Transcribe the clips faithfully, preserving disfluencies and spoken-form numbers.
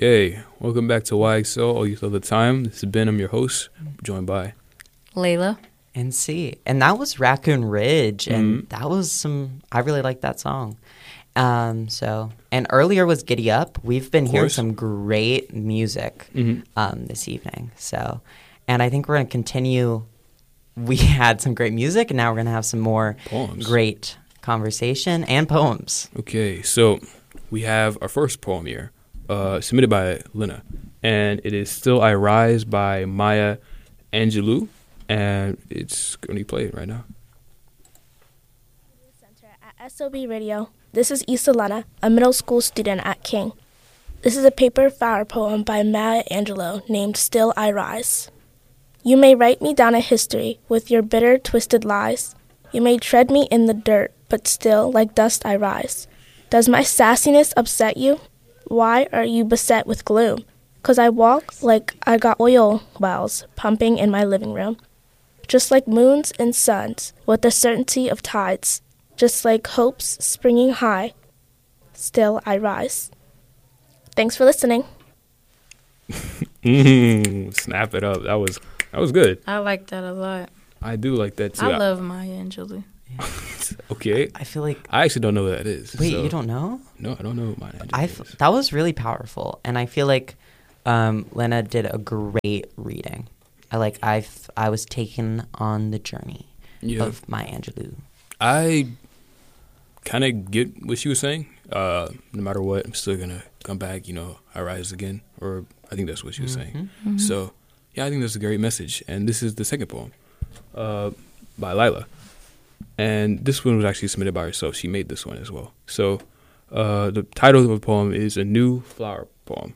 Okay, welcome back to Y X L, All Youth All the Time. This is Ben, I'm your host, joined by Layla. And C. And that was Raccoon Ridge, and mm-hmm. that was some, I really like that song. Um, so, and earlier was Giddy Up. We've been hearing some great music mm-hmm. um, this evening. So, and I think we're going to continue. We had some great music, and now we're going to have some more poems. Great conversation and poems. Okay, so we have our first poem here, uh, submitted by Lena, and it is Still I Rise by Maya Angelou, and it's going to be played right now. Center at S O B Radio. This is Issa Lana, a middle school student at King. This is a paper flower poem by Maya Angelou named Still I Rise. You may write me down a history with your bitter, twisted lies. You may tread me in the dirt, but still, like dust, I rise. Does my sassiness upset you? Why are you beset with gloom? 'Cause I walk like I got oil wells pumping in my living room. Just like moons and suns, with the certainty of tides. Just like hopes springing high, still I rise. Thanks for listening. mm, snap it up. That was that was good. I like that a lot. I do like that too. I love Maya Angelou. Okay. I feel like... I actually don't know what that is. Wait, so. you don't know? No, I don't know what Maya Angelou I is. That was really powerful, and I feel like um, Lena did a great reading. I like I I was taken on the journey yeah. of Maya Angelou. I kind of get what she was saying. Uh, no matter what, I'm still gonna come back. You know, I rise again, or I think that's what she was Mm-hmm. saying. Mm-hmm. So, yeah, I think that's a great message. And this is the second poem, uh, by Lila, and this one was actually submitted by herself. She made this one as well. So, uh, the title of the poem is A New Flower Poem.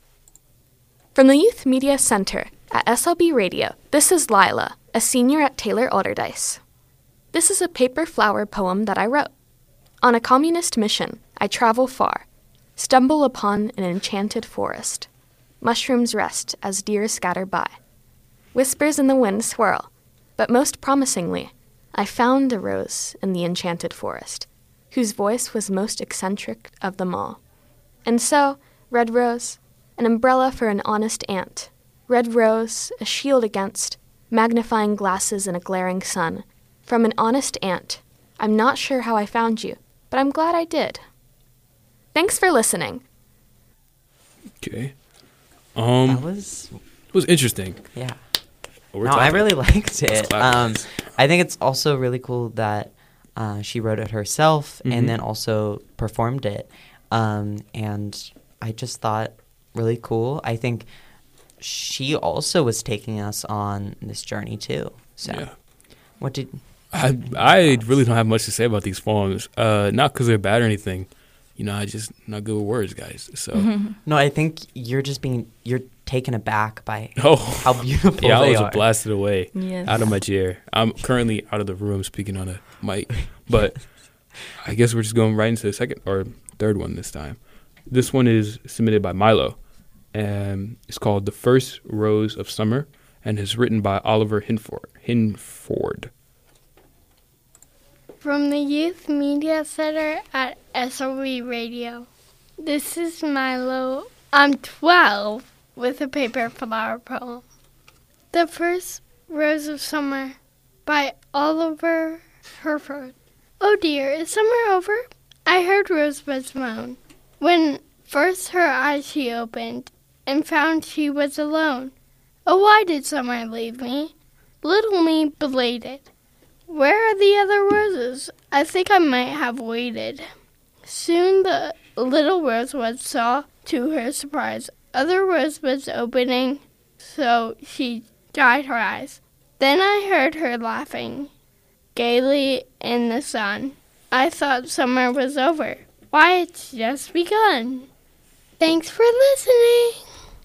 From the Youth Media Center at S L B Radio, this is Lila, a senior at Taylor Alderdice. This is a paper flower poem that I wrote. On a communist mission, I travel far, stumble upon an enchanted forest. Mushrooms rest as deer scatter by. Whispers in the wind swirl, but most promisingly, I found a rose in the enchanted forest, whose voice was most eccentric of them all. And so, red rose, an umbrella for an honest ant. Red rose, a shield against magnifying glasses in a glaring sun. From an honest ant. I'm not sure how I found you, but I'm glad I did. Thanks for listening. Okay. Um, That was it was interesting. yeah. We're No, I talking- really liked Let's it. clap Um, this. I think it's also really cool that uh, she wrote it herself Mhm. and then also performed it. Um, and I just thought really cool. I think she also was taking us on this journey too. So, Yeah. what did I I really don't have much to say about these poems. Uh, not because they're bad or anything. You know, I just not good with words, guys. So no? I think you're just being you're taken aback by oh, how beautiful yeah, I they was are. blasted away Yes. out of my chair. I'm currently out of the room speaking on a mic, but I guess we're just going right into the second or third one this time. This one is submitted by Milo, and it's called "The First Rose of Summer," and is written by Oliver Hinford. Hinford. From the Youth Media Center at S O B Radio. This is Milo. I'm twelve with a paper flower poem. The First Rose of Summer by Oliver Herford. Oh dear, is summer over? I heard Rosebud's moan. When first her eyes she opened and found she was alone. Oh, why did summer leave me? Little me belated. Where are the other roses? I think I might have waited. Soon the little rosebud saw, to her surprise, other rosebuds opening, so she dried her eyes. Then I heard her laughing gaily in the sun. I thought summer was over. Why, it's just begun. Thanks for listening.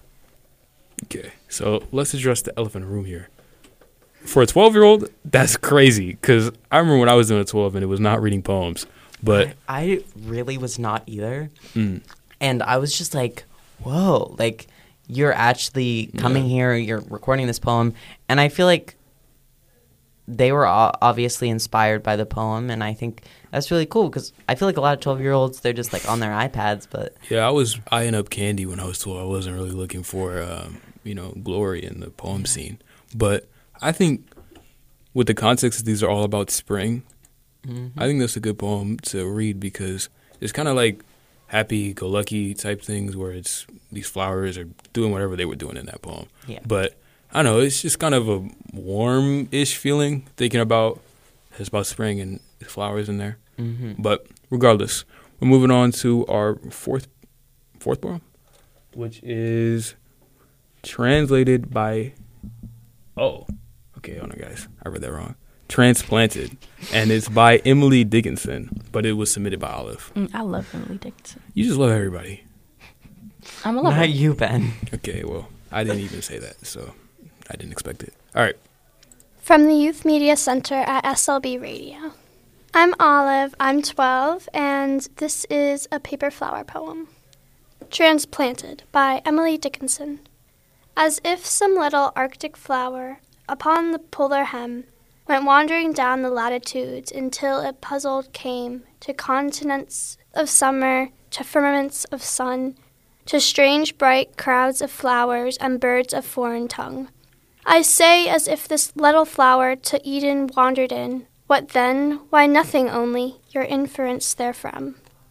Okay, so let's address the elephant in the room here. For a twelve-year-old, that's crazy, because I remember when I was doing a twelve and it was not reading poems. But I, I really was not either. mm, And I was just like, whoa, like you're actually coming Yeah. here, you're recording this poem. And I feel like they were o- obviously inspired by the poem. And I think That's really cool because I feel like a lot of twelve-year-olds, they're just like on their iPads, but Yeah, I was eyeing up candy when I was twelve. I wasn't really looking for, um, you know, glory in the poem Yeah. scene. But I think with the context, these are all about spring. mhm. I think that's a good poem to read because it's kind of like happy-go-lucky type things where it's these flowers are doing whatever they were doing in that poem. Yeah. But I don't know, it's just kind of a warm-ish feeling thinking about it's about spring and flowers in there. hmm But regardless, we're moving on to our fourth fourth poem, which is translated by oh, okay, hold on, guys, I read that wrong. Transplanted, and it's by Emily Dickinson, but it was submitted by Olive. Mm, I love Emily Dickinson. You just love everybody. I'm a lover. Not you, Ben. Okay, well, I didn't even say that, so I didn't expect it. All right. From the Youth Media Center at S L B Radio. I'm Olive, I'm twelve, and this is a paper flower poem. Transplanted by Emily Dickinson. As if some little Arctic flower upon the polar hem went wandering down the latitudes until it puzzled came to continents of summer, to firmaments of sun, to strange bright crowds of flowers and birds of foreign tongue. I say as if this little flower to Eden wandered in. What then? Why nothing only, your inference therefrom.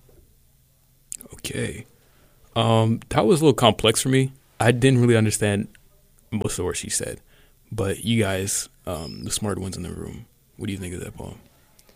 Okay. Um, that was a little complex for me. I didn't really understand most of what she said. But you guys, um, the smart ones in the room, what do you think of that poem?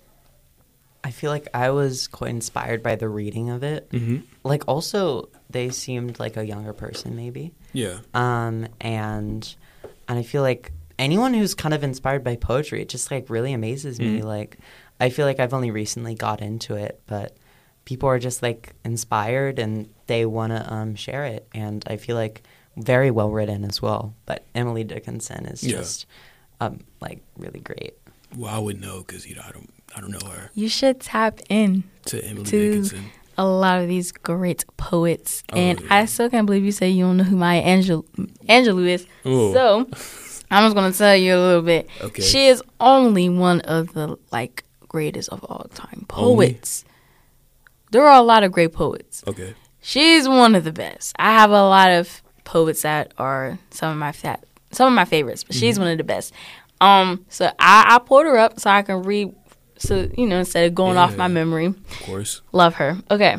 I feel like I was quite inspired by the reading of it. Mm-hmm. Like, also, they seemed like a younger person, maybe. Yeah. Um, and and I feel like anyone who's kind of inspired by poetry, it just like really amazes me. Mhm. Like, I feel like I've only recently got into it, but people are just like inspired and they want to um, share it. And I feel like very well written as well. But Emily Dickinson is Yeah. just um, like really great. Well, I would know because you know I don't I don't know her. You should tap in To Emily To- Dickinson. a lot of these great poets, Oh, and yeah. I still can't believe you say you don't know who Maya Angelou, Angelou is. Oh. So I'm just gonna tell you a little bit. Okay. She is only one of the like greatest of all time Only? poets. There are a lot of great poets. Okay. She's one of the best. I have a lot of poets that are some of my fa- some of my favorites, but she's Mhm. one of the best. Um, so I, I pulled her up so I can read. So you know, instead of going off my Yeah. memory, Of course. love her. Okay,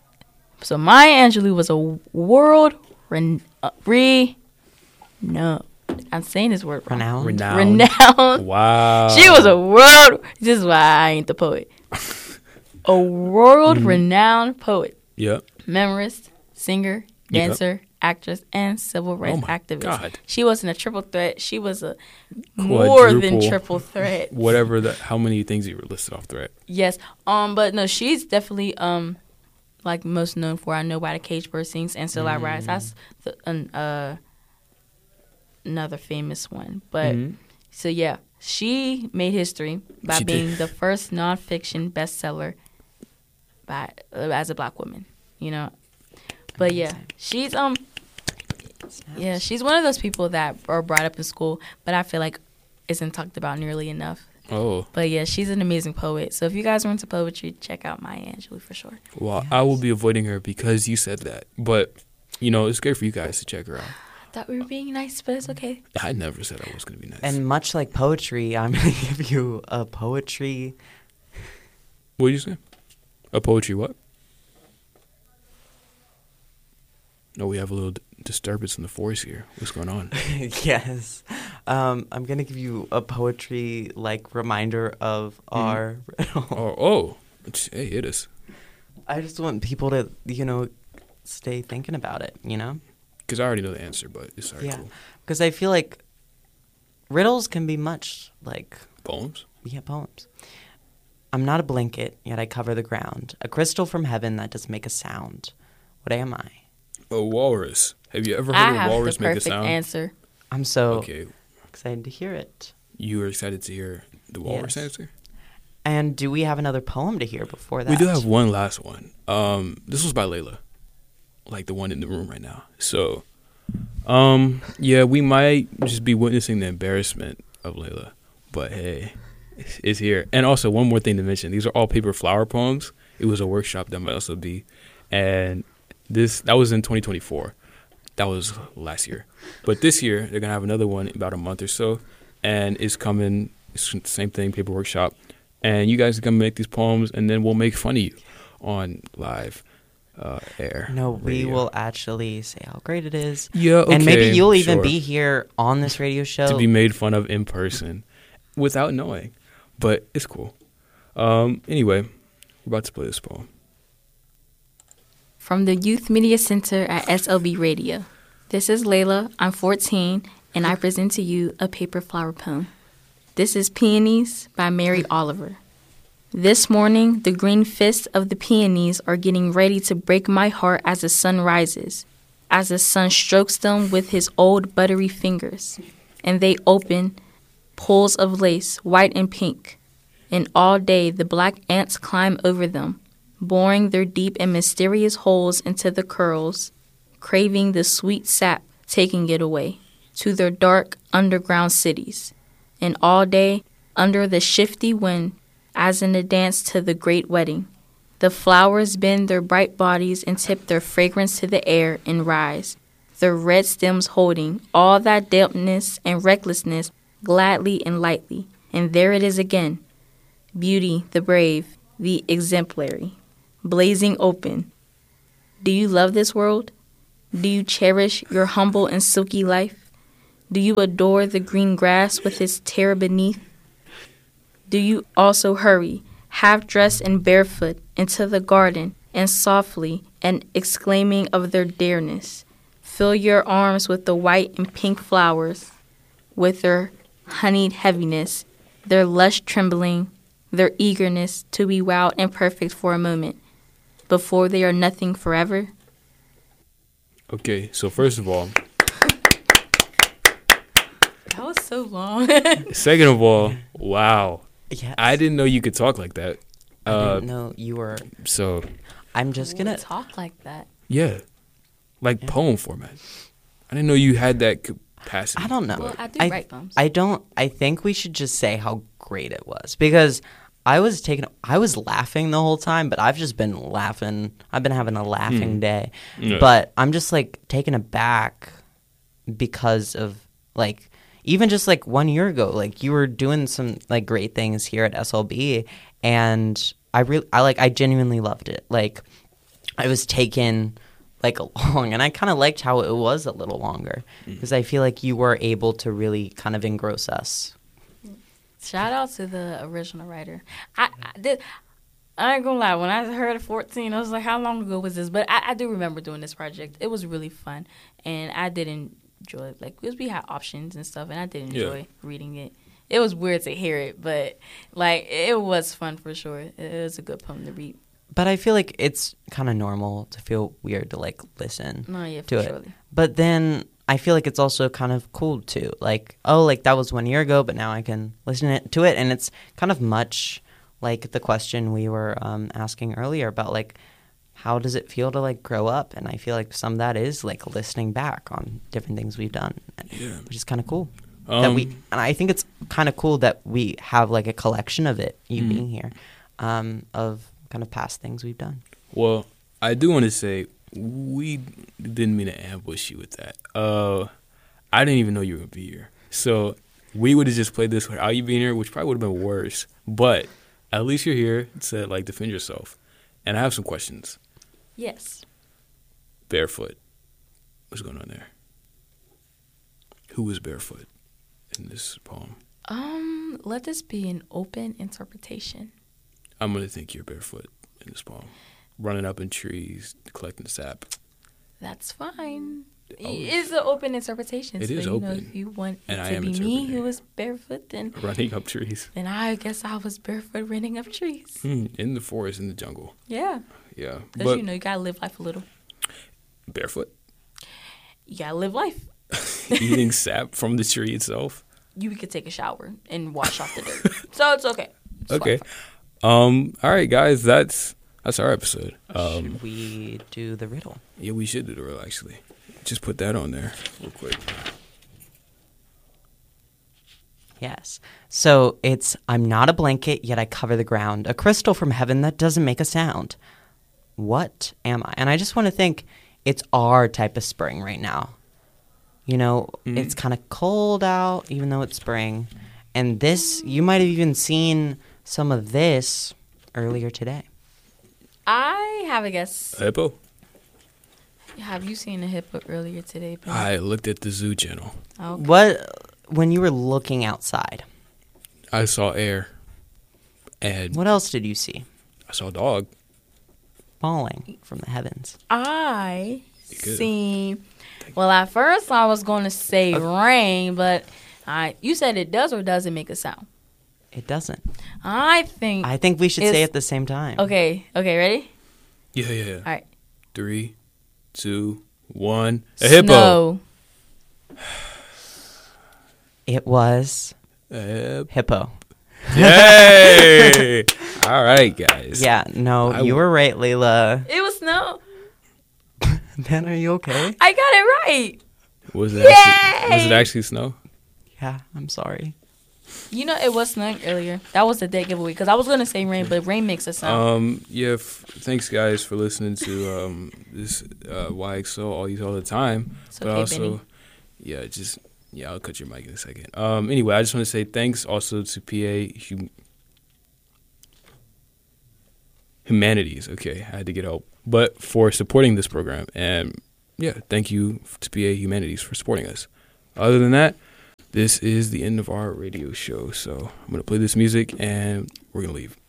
so Maya Angelou was a world ren- uh, re no, I'm saying this word wrong. Renowned. Renowned. Renowned. Wow. She was a world. This is why I ain't the poet. A world renowned poet, Yep. memorist, singer, Yep. dancer, actress, and civil rights Oh my activist. God. She wasn't a triple threat. She was a more than Quadruple. triple threat. Whatever the how many things you were listed off the right. Yes. Um, but no, she's definitely um like most known for I Know Why the Cage Bird Sings and Still I Rise. That's the, an, uh another famous one. But Mhm. so yeah, she made history by She being did. the first nonfiction bestseller by uh, as a black woman. You know. But yeah, Amazing. she's um yeah, she's one of those people that are brought up in school, but I feel like isn't talked about nearly enough. Oh. But yeah, she's an amazing poet. So if you guys are into poetry, check out Maya Angelou for sure. Well, I will be avoiding her because you said that. But you know, it's great for you guys to check her out. I thought we were being nice, but it's okay. I never said I was going to be nice. And much like poetry, I'm going to give you a poetry. What did you say? A poetry what? No, we have a little d- disturbance in the force here. What's going on? Yes. Um, I'm going to give you a poetry like reminder of our. Oh, oh. It's- hey, it is. I just want people to, you know, stay thinking about it, you know? Because I already know the answer, but it's already Yeah. cool. Because I feel like riddles can be much like, Poems? yeah, poems. I'm not a blanket, yet I cover the ground. A crystal from heaven that does make a sound. What am I? A walrus. Have you ever I heard a have walrus the make a perfect sound? answer. I'm so Okay. excited to hear it. You were excited to hear the walrus Yes. answer? And do we have another poem to hear before that? We do have one last one. Um, this was by Layla, like the one in the room right now. So, um, yeah, we might just be witnessing the embarrassment of Layla, but hey, is here. And also, one more thing to mention: these are all paper flower poems. It was a workshop done by S L B, and this that was in twenty twenty-four. That was last year. But this year, they're gonna have another one in about a month or so, and it's coming. It's the same thing, paper workshop, and you guys are gonna make these poems, and then we'll make fun of you on live uh, air. No, we radio. will actually say how great it is. Yeah, okay, and maybe you'll even sure. be here on this radio show. To be made fun of in person without knowing. But it's cool. Um, anyway, we're about to play this poem. From the Youth Media Center at S L B Radio. This is Layla. I'm fourteen, and I present to you a paper flower poem. This is Peonies by Mary Oliver. This morning, the green fists of the peonies are getting ready to break my heart as the sun rises, as the sun strokes them with his old buttery fingers, and they open pools of lace, white and pink, and all day the black ants climb over them, boring their deep and mysterious holes into the curls, craving the sweet sap, taking it away to their dark underground cities. And all day, under the shifty wind, as in a dance to the great wedding, the flowers bend their bright bodies and tip their fragrance to the air and rise, their red stems holding all that dampness and recklessness gladly and lightly. And there it is again, beauty, the brave, the exemplary, blazing open. Do you love this world? Do you cherish your humble and silky life? Do you adore the green grass with its terror beneath? Do you also hurry, half-dressed and barefoot, into the garden, and softly, and exclaiming of their dearness, fill your arms with the white and pink flowers, with their honeyed heaviness, their lush trembling, their eagerness to be wild and perfect for a moment, before they are nothing forever? Okay, so first of all, That was so long. second of all, wow. Yes. I didn't know you could talk like that. I Uh, didn't know you were. so, I'm just gonna. talk like that. yeah. Like Yeah. poem format. I didn't know you had that capacity. I don't know. Well, I do I- write poems. I don't. I think we should just say how great it was because I was taking. I was laughing the whole time, but I've just been laughing. I've been having a laughing Mm. day, Yeah. but I'm just like taken aback because of like even just like one year ago, like you were doing some like great things here at S L B, and I really, I like, I genuinely loved it. Like I was taken like along, and I kind of liked how it was a little longer because I feel like you were able to really kind of engross us. Shout out to the original writer. I, I did. I ain't gonna lie. When I heard of fourteen, I was like, "How long ago was this?" But I, I do remember doing this project. It was really fun, and I did enjoy it. Like, because we had options and stuff, and I did enjoy Yeah. reading it. It was weird to hear it, but like it was fun for sure. It, it was a good poem to read. But I feel like it's kind of normal to feel weird to like listen No, yeah, for to sure. it. But then I feel like it's also kind of cool too. Like, oh, like that was one year ago, but now I can listen it, to it. And it's kind of much like the question we were um, asking earlier about like, how does it feel to like grow up? And I feel like some of that is like listening back on different things we've done, Yeah. which is kind of cool. Um, that we and I think it's kind of cool that we have like a collection of it, you Mhm. being here, um, of kind of past things we've done. Well, I do want to say we didn't mean to ambush you with that. Uh, I didn't even know you were going to be here. So we would have just played this without you being here, which probably would have been worse. But at least you're here to, like, defend yourself. And I have some questions. Yes. Barefoot. What's going on there? Who is barefoot in this poem? Um, let this be an open interpretation. I'm going to think you're barefoot in this poem. Running up in trees, collecting sap. That's fine. Oh, It's an open interpretation. It so, is you know, open. if you want And it I to am be me interpreting. who was barefoot, then Running up trees. then I guess I was barefoot running up trees. Hmm, in the forest, in the jungle. Yeah, Yeah. because But you know you gotta live life a little. barefoot. You gotta live life. Eating sap from the tree itself. You could take a shower and wash off the dirt, so it's okay. It's Okay. fine. Um. All right, guys. That's that's our episode. Um. Should we do the riddle? Yeah, we should do the riddle actually. Just put that on there real quick. Yes. So it's, I'm not a blanket, yet I cover the ground, a crystal from heaven that doesn't make a sound. What am I? And I just want to think it's our type of spring right now. You know, mm-hmm. It's kind of cold out, even though it's spring. And this, you might have even seen some of this earlier today. I have a guess. A hippo? Have you seen a hippo earlier today, Ben? I looked at the Zoo Channel. Okay. What, when you were looking outside? I saw air. And what else did you see? I saw a dog. Falling from the heavens. I seen, well, at first I was going to say uh, rain, but I you said it does or doesn't make a sound? It doesn't. I think. I think we should say it at the same time. Okay. Okay, ready? Yeah, yeah, yeah. All right. Three, two, one. A hippo. Snow. It was a hippo. Yay! All right, guys. Yeah, no, I you w- were right, Layla. It was snow. Ben, are you okay? I got it right. Was it, actually, was it actually snow? Yeah, I'm sorry. You know, it was snowing earlier. That was the dead giveaway because I was going to say rain, but rain makes a sound. Um, yeah, f- thanks, guys, for listening to um, this uh, Y X O all, all the time. It's but okay, also, Benny. yeah, just, yeah, I'll cut your mic in a second. Um, anyway, I just want to say thanks also to P A hum- Humanities. Okay, I had to get help. But for supporting this program. And, yeah, thank you to P A Humanities for supporting us. Other than that, this is the end of our radio show. So I'm going to play this music and we're going to leave.